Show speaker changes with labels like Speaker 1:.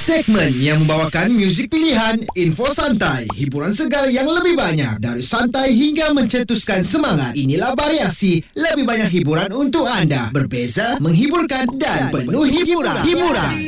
Speaker 1: Segmen yang membawakan muzik pilihan, info santai, hiburan segar yang lebih banyak. Dari santai hingga mencetuskan semangat. Inilah variasi, lebih banyak hiburan untuk anda. Berbeza, menghiburkan dan penuh hiburan.